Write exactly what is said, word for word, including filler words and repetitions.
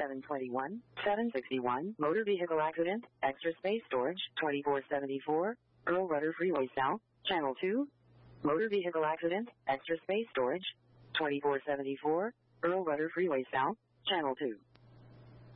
seven twenty-one, seven sixty-one, motor vehicle accident, extra space storage, twenty-four seventy-four, Earl Rudder Freeway South, Channel two, motor vehicle accident, extra space storage, twenty-four seventy-four, Earl Rudder Freeway South, Channel two.